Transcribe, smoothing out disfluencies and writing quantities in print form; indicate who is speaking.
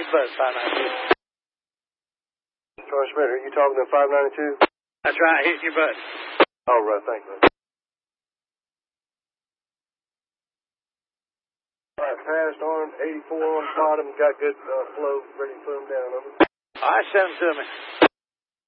Speaker 1: your butt, 592.
Speaker 2: Troy Schmidt, are you talking to 592?
Speaker 1: That's right, hitting your butt.
Speaker 2: All right, thank you. All right, passed armed, 84 on bottom, got good flow, ready to put him down. Over.
Speaker 1: All right, send them to me.